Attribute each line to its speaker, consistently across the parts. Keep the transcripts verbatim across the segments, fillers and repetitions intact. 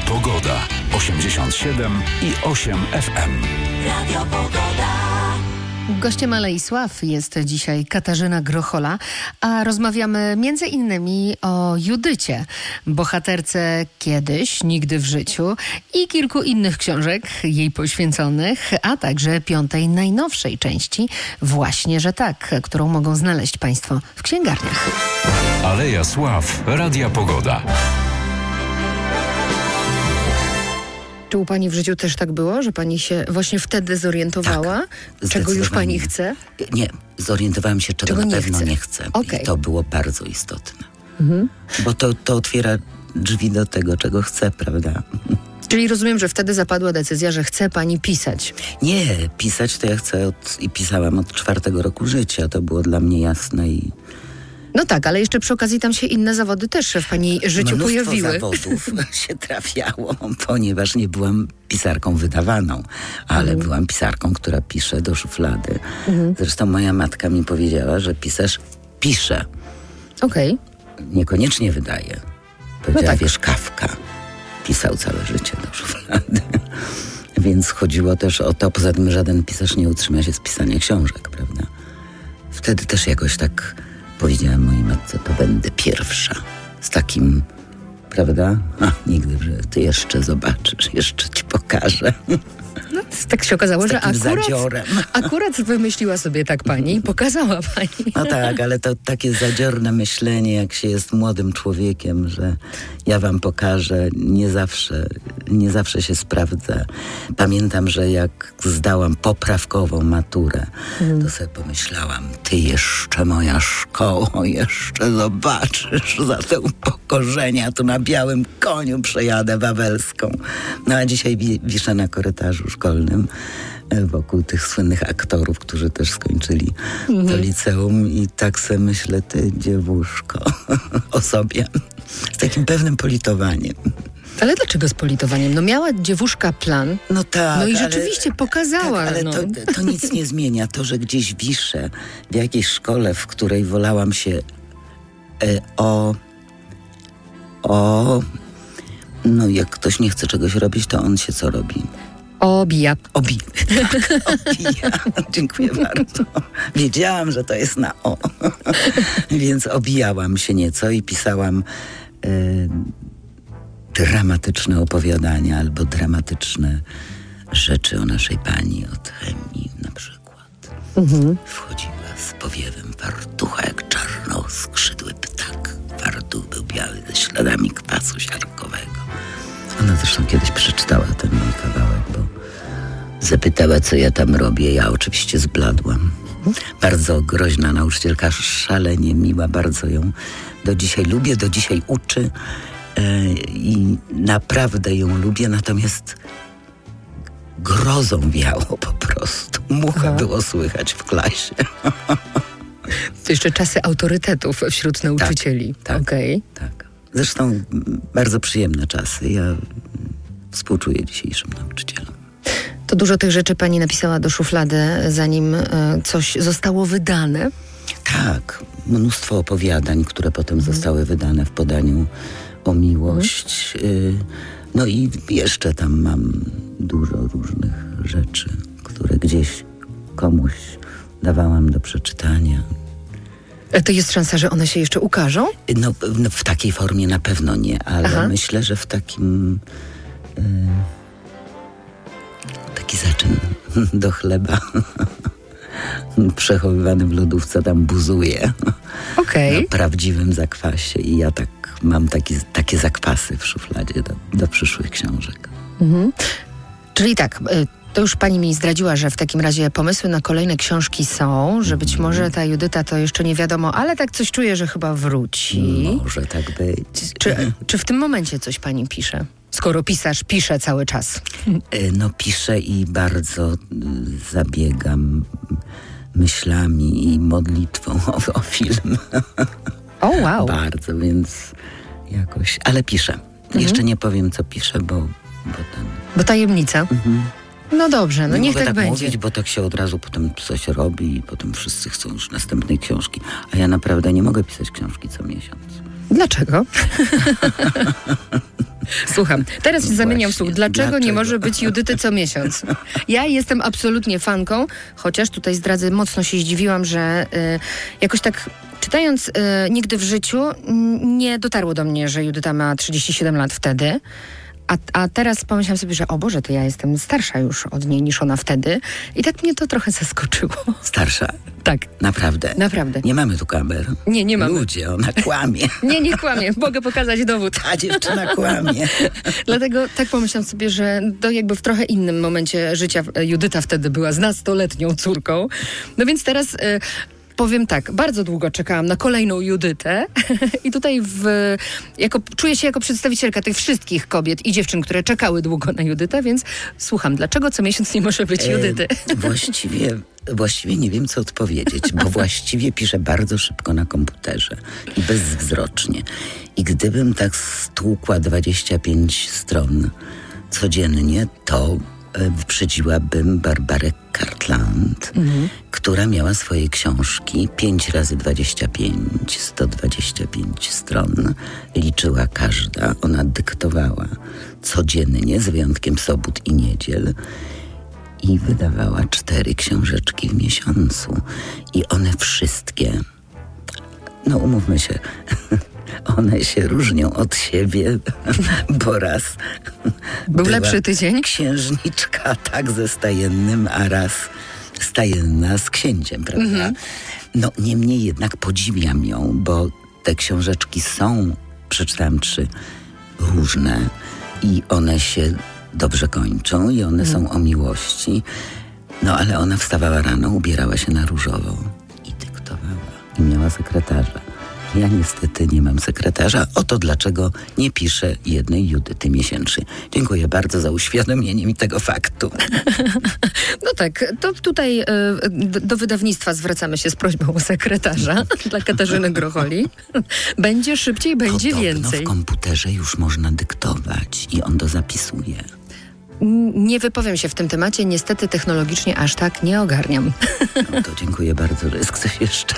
Speaker 1: Pogoda. osiemdziesiąt siedem i osiem F M. Radio Pogoda.
Speaker 2: Gościem Alei Sław jest dzisiaj Katarzyna Grochola, a rozmawiamy między innymi o Judycie, bohaterce Kiedyś, Nigdy w życiu i kilku innych książek jej poświęconych, a także piątej, najnowszej części, Właśnie, że tak, którą mogą znaleźć Państwo w księgarniach.
Speaker 1: Aleja Sław, Radia Pogoda.
Speaker 2: Czy u Pani w życiu też tak było, że Pani się właśnie wtedy zorientowała,
Speaker 3: tak,
Speaker 2: czego już Pani chce?
Speaker 3: Nie, zorientowałam się, czego,
Speaker 2: czego
Speaker 3: na
Speaker 2: nie
Speaker 3: pewno
Speaker 2: chce.
Speaker 3: nie chcę.
Speaker 2: Okay.
Speaker 3: I to było bardzo istotne. Mhm. Bo to, to otwiera drzwi do tego, czego chcę, prawda?
Speaker 2: Czyli rozumiem, że wtedy zapadła decyzja, że chce Pani pisać.
Speaker 3: Nie, pisać to ja chcę od, i pisałam od czwartego roku życia. To było dla mnie jasne i...
Speaker 2: No tak, ale jeszcze przy okazji tam się inne zawody też w Pani życiu
Speaker 3: Mnóstwo
Speaker 2: pojawiły.
Speaker 3: zawodów się trafiało, ponieważ nie byłam pisarką wydawaną, ale mhm. byłam pisarką, która pisze do szuflady. Mhm. Zresztą moja matka mi powiedziała, że pisarz pisze.
Speaker 2: Okej. Okay.
Speaker 3: Niekoniecznie wydaje. Powiedziała,
Speaker 2: no tak.
Speaker 3: Wiesz, Kafka pisał całe życie do szuflady. Więc chodziło też o to, poza tym żaden pisarz nie utrzyma się z pisania książek, prawda? Wtedy też jakoś tak powiedziałem mojej matce, to będę pierwsza. Z takim, prawda? A, nigdy, że ty jeszcze zobaczysz, jeszcze ci pokażę.
Speaker 2: No, tak się okazało,
Speaker 3: z
Speaker 2: że akurat,
Speaker 3: zadziorem.
Speaker 2: akurat wymyśliła sobie tak Pani i pokazała Pani.
Speaker 3: No tak, ale to takie zadziorne myślenie, jak się jest młodym człowiekiem, że ja wam pokażę, nie zawsze, nie zawsze się sprawdza. Pamiętam, że jak zdałam poprawkową maturę, hmm. to sobie pomyślałam, ty jeszcze moja szkoło, jeszcze zobaczysz za tę pokorzenia, tu na białym koniu przejadę wawelską. No a dzisiaj wi- wiszę na korytarzu szkolnym wokół tych słynnych aktorów, którzy też skończyli mm-hmm. to liceum i tak sobie myślę, ty dziewuszko, o sobie. Z takim pewnym politowaniem.
Speaker 2: Ale dlaczego z politowaniem? No miała dziewuszka plan,
Speaker 3: no, tak,
Speaker 2: no i
Speaker 3: ale,
Speaker 2: rzeczywiście pokazała.
Speaker 3: Tak, ale
Speaker 2: no.
Speaker 3: to, to nic nie zmienia. To, że gdzieś wiszę w jakiejś szkole, w której wolałam się e, o... o... No jak ktoś nie chce czegoś robić, to on się co robi?
Speaker 2: Obija.
Speaker 3: Obi. Tak, obija. Dziękuję bardzo. Wiedziałam, że to jest na o. Więc obijałam się nieco i pisałam y, dramatyczne opowiadania albo dramatyczne rzeczy o naszej pani od chemii na przykład. Mhm. Wchodziła z powiewem fartucha jak czarnoskrzydły ptak. Fartuch był biały ze śladami kwasu siarkowego. Ona zresztą kiedyś przeczytała ten mój kawałek, bo zapytała, co ja tam robię. Ja oczywiście zbladłam. Bardzo groźna nauczycielka, szalenie miła, bardzo ją do dzisiaj lubię, do dzisiaj uczy e, i naprawdę ją lubię, natomiast grozą wiało po prostu. Mucha Aha. było słychać w klasie.
Speaker 2: To jeszcze czasy autorytetów wśród nauczycieli.
Speaker 3: Tak, tak,
Speaker 2: okay.
Speaker 3: tak. Zresztą bardzo przyjemne czasy. Ja współczuję dzisiejszym nauczycielom.
Speaker 2: To dużo tych rzeczy Pani napisała do szuflady, zanim y, coś zostało wydane?
Speaker 3: Tak. Mnóstwo opowiadań, które potem mhm. zostały wydane w podaniu o miłość. Mhm. Y, no i jeszcze tam mam dużo różnych rzeczy, które gdzieś komuś dawałam do przeczytania.
Speaker 2: A to jest szansa, że one się jeszcze ukażą?
Speaker 3: No, no w takiej formie na pewno nie, ale Aha. myślę, że w takim y, taki zaczyn do chleba przechowywany w lodówce tam buzuje
Speaker 2: okay.
Speaker 3: na prawdziwym zakwasie i ja tak mam taki, takie zakwasy w szufladzie do, do przyszłych książek.
Speaker 2: Mhm. Czyli tak, y- to już Pani mi zdradziła, że w takim razie pomysły na kolejne książki są, że być może ta Judyta to jeszcze nie wiadomo, ale tak coś czuję, że chyba wróci.
Speaker 3: Może tak być.
Speaker 2: Czy, czy w tym momencie coś Pani pisze? Skoro pisarz pisze cały czas.
Speaker 3: No piszę i bardzo zabiegam myślami i modlitwą o, o film.
Speaker 2: O wow.
Speaker 3: Bardzo, więc jakoś, ale piszę. Mhm. Jeszcze nie powiem, co piszę, bo... Bo, ten...
Speaker 2: bo tajemnica. Mhm. No dobrze, no
Speaker 3: nie
Speaker 2: niech
Speaker 3: mogę
Speaker 2: tak,
Speaker 3: tak
Speaker 2: będzie.
Speaker 3: mówić, bo tak się od razu potem coś robi i potem wszyscy chcą już następnej książki. A ja naprawdę nie mogę pisać książki co miesiąc.
Speaker 2: Dlaczego? Słucham. Teraz się zamieniam w słuch.
Speaker 3: Właśnie.
Speaker 2: Dlaczego,
Speaker 3: Dlaczego
Speaker 2: nie może być Judyty co miesiąc? Ja jestem absolutnie fanką, chociaż tutaj zdradzę, mocno się zdziwiłam, że y, jakoś tak czytając y, Nigdy w życiu y, nie dotarło do mnie, że Judyta ma trzydzieści siedem lat wtedy. A, a teraz pomyślałam sobie, że o Boże, to ja jestem starsza już od niej niż ona wtedy. I tak mnie to trochę zaskoczyło.
Speaker 3: Starsza?
Speaker 2: Tak.
Speaker 3: Naprawdę?
Speaker 2: Naprawdę.
Speaker 3: Nie mamy tu kamer.
Speaker 2: Nie, nie mamy.
Speaker 3: Ludzie, ona kłamie.
Speaker 2: Nie, nie kłamie. Mogę pokazać dowód.
Speaker 3: Ta dziewczyna kłamie.
Speaker 2: Dlatego tak pomyślałam sobie, że to jakby w trochę innym momencie życia Judyta wtedy była z nastoletnią córką. No więc teraz... Y- Powiem tak, bardzo długo czekałam na kolejną Judytę i tutaj w, jako, czuję się jako przedstawicielka tych wszystkich kobiet i dziewczyn, które czekały długo na Judytę, więc słucham, dlaczego co miesiąc nie może być Judyty?
Speaker 3: E, właściwie, właściwie nie wiem, co odpowiedzieć, bo właściwie piszę bardzo szybko na komputerze i bezzwrocznie. I gdybym tak stłukła dwadzieścia pięć stron codziennie, to wyprzedziłabym Barbarę Cartland, mhm. która miała swoje książki pięć razy dwadzieścia pięć, sto dwadzieścia pięć stron. Liczyła każda, ona dyktowała codziennie, z wyjątkiem sobót i niedziel. I wydawała cztery książeczki w miesiącu. I one wszystkie, no umówmy się, one się różnią od siebie, bo raz
Speaker 2: był lepszy tydzień.
Speaker 3: Księżniczka tak ze stajennym, a raz stajenna z księciem, prawda? Mm-hmm. No niemniej jednak podziwiam ją, bo te książeczki są, przeczytałam trzy, różne i one się dobrze kończą i one mm. są o miłości. No ale ona wstawała rano, ubierała się na różowo i dyktowała i miała sekretarza. Ja niestety nie mam sekretarza. Oto dlaczego nie piszę jednej Judyty miesięcznie. Dziękuję bardzo za uświadomienie mi tego faktu.
Speaker 2: No tak, to tutaj y, do wydawnictwa zwracamy się z prośbą o sekretarza dla Katarzyny Grocholi. Będzie szybciej, będzie
Speaker 3: Podobno
Speaker 2: więcej.
Speaker 3: W komputerze już można dyktować i on to zapisuje.
Speaker 2: Nie wypowiem się w tym temacie. Niestety technologicznie aż tak nie ogarniam.
Speaker 3: No to dziękuję bardzo, że jest ktoś jeszcze.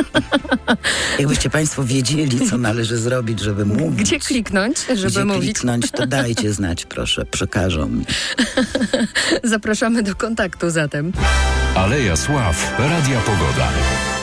Speaker 3: Jakbyście Państwo wiedzieli, co należy zrobić, żeby mówić.
Speaker 2: Gdzie kliknąć, żeby
Speaker 3: Gdzie
Speaker 2: mówić?
Speaker 3: kliknąć, to dajcie znać, proszę. Przekażą mi.
Speaker 2: Zapraszamy do kontaktu zatem.
Speaker 1: Aleja Sław, Radia Pogoda.